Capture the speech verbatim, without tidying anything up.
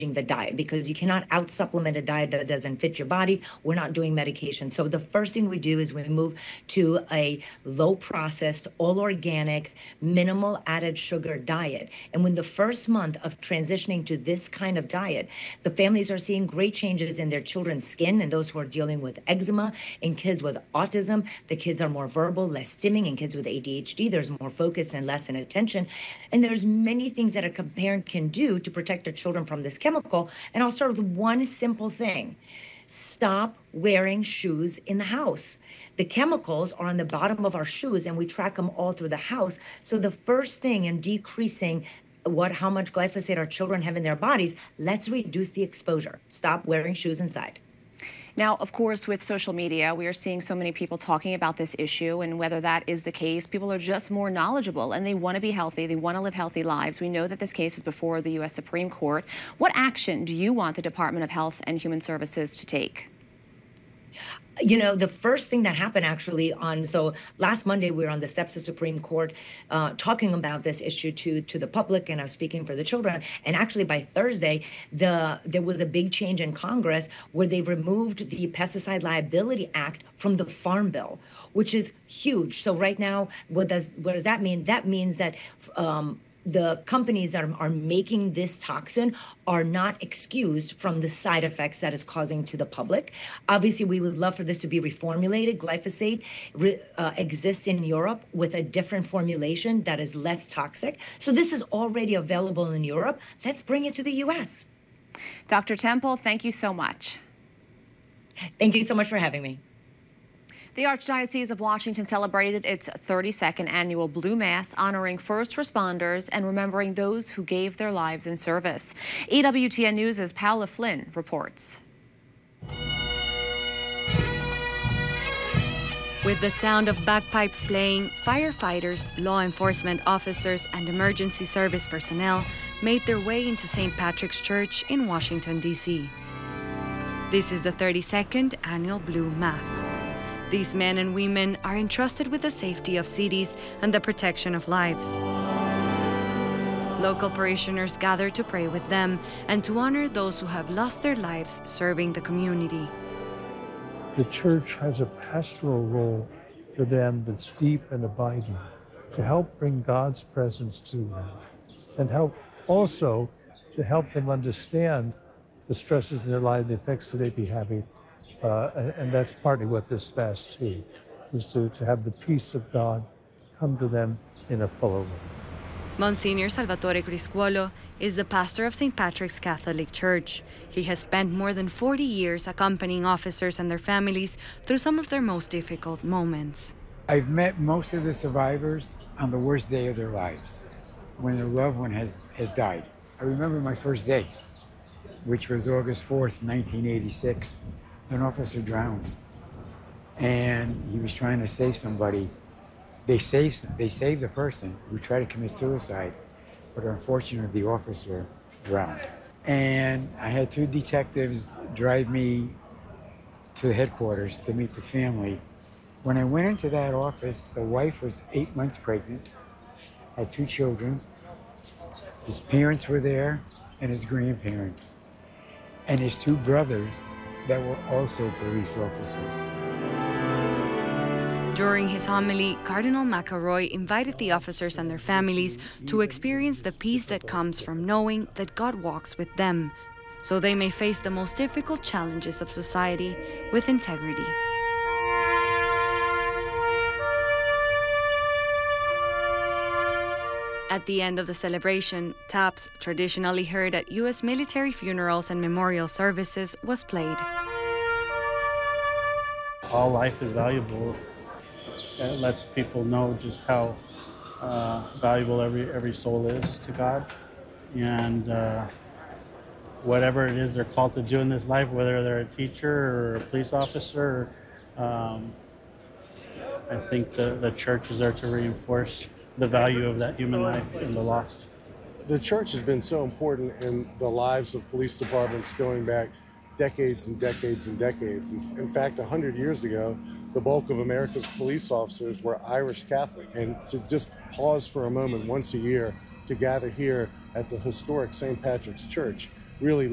the diet, because you cannot out supplement a diet that doesn't fit your body. We're not doing medication. So the first thing we do is we move to a low processed, all organic, minimal added sugar diet. And when the first month of transitioning to this kind of diet, the families are seeing great changes in their children's skin and those who are dealing with eczema. In kids with autism, the kids are more verbal, less stimming. In kids with A D H D, there's more focus and less inattention. And there's many things that a parent can do to protect their children from this chemical. And I'll start with one simple thing. Stop wearing shoes in the house. The chemicals are on the bottom of our shoes and we track them all through the house. So the first thing in decreasing what how much glyphosate our children have in their bodies, let's reduce the exposure. Stop wearing shoes inside. Now, of course, with social media, we are seeing so many people talking about this issue, and whether that is the case, people are just more knowledgeable and they want to be healthy. They want to live healthy lives. We know that this case is before the U S Supreme Court. What action do you want the Department of Health and Human Services to take? You know, the first thing that happened actually on, so last Monday we were on the steps of Supreme Court uh, talking about this issue to to the public, and I was speaking for the children. And actually by Thursday, the there was a big change in Congress where they removed the Pesticide Liability Act from the Farm Bill, which is huge. So right now, what does what does that mean? That means that um, the companies that are, are making this toxin are not excused from the side effects that it's causing to the public. Obviously, we would love for this to be reformulated. Glyphosate re, uh, exists in Europe with a different formulation that is less toxic. So this is already available in Europe. Let's bring it to the U S. Doctor Temple, thank you so much. Thank you so much for having me. The Archdiocese of Washington celebrated its thirty-second annual Blue Mass, honoring first responders and remembering those who gave their lives in service. E W T N News' Paola Flynn reports. With the sound of bagpipes playing, firefighters, law enforcement officers, and emergency service personnel made their way into Saint Patrick's Church in Washington, D C This is the thirty-second annual Blue Mass. These men and women are entrusted with the safety of cities and the protection of lives. Local parishioners gather to pray with them and to honor those who have lost their lives serving the community. The church has a pastoral role for them that's deep and abiding, to help bring God's presence to them, and help also to help them understand the stresses in their life, the effects that they be having. Uh, and, and that's partly what this Mass too, is to, to have the peace of God come to them in a fuller way. Monsignor Salvatore Criscuolo is the pastor of Saint Patrick's Catholic Church. He has spent more than forty years accompanying officers and their families through some of their most difficult moments. I've met most of the survivors on the worst day of their lives, when their loved one has, has died. I remember my first day, which was August fourth, nineteen eighty-six. An officer drowned, and he was trying to save somebody. They saved, they saved a person who tried to commit suicide, but unfortunately the officer drowned. And I had two detectives drive me to headquarters to meet the family. When I went into that office, the wife was eight months pregnant, had two children. His parents were there, and his grandparents, and his two brothers that were also police officers. During his homily, Cardinal McElroy invited the officers and their families to experience the peace that comes from knowing that God walks with them, so they may face the most difficult challenges of society with integrity. At the end of the celebration, taps, traditionally heard at U S military funerals and memorial services, was played. All life is valuable. It lets people know just how uh, valuable every every soul is to God. And uh, whatever it is they're called to do in this life, whether they're a teacher or a police officer, um, I think the, the church is there to reinforce the value of that human life and the loss. The church has been so important in the lives of police departments going back decades and decades and decades. In, in fact, one hundred years ago, the bulk of America's police officers were Irish Catholic. And to just pause for a moment once a year to gather here at the historic Saint Patrick's Church really